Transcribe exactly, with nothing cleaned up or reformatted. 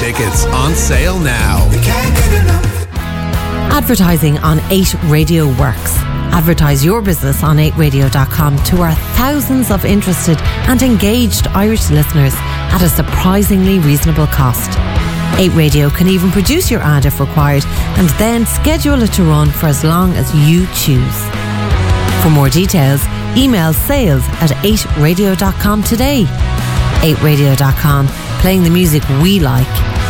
tickets on sale now. Advertising on eight Radio works. Advertise your business on eight radio dot com to our thousands of interested and engaged Irish listeners at a surprisingly reasonable cost. eight Radio can even produce your ad if required and then schedule it to run for as long as you choose. For more details, email sales at eight radio dot com today. eight radio dot com, playing the music we like